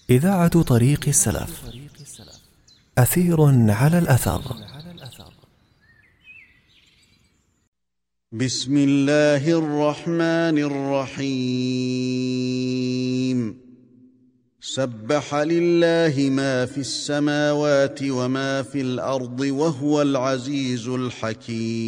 إذاعة طريق السلف. أثير على الأثر. بسم الله الرحمن الرحيم. سبح لله ما في السماوات وما في الأرض وهو العزيز الحكيم.